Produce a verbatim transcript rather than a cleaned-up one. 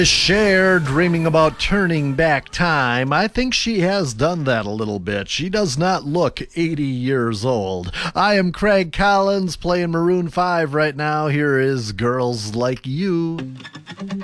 Cher dreaming about turning back time. I think she has done that a little bit. She does not look eighty years old. I am Craig Collins playing Maroon five right now. Here is Girls Like You.